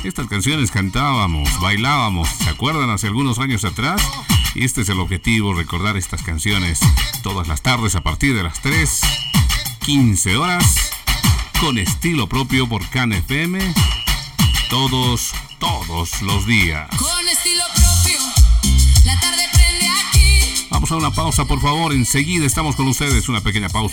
Estas canciones cantábamos, bailábamos, ¿se acuerdan? Hace algunos años atrás. Y este es el objetivo, recordar estas canciones todas las tardes a partir de las 3:15 horas, con estilo propio por CAN FM, todos los días. Con estilo propio, la tarde prende aquí. Vamos a una pausa, por favor. Enseguida estamos con ustedes. Una pequeña pausa.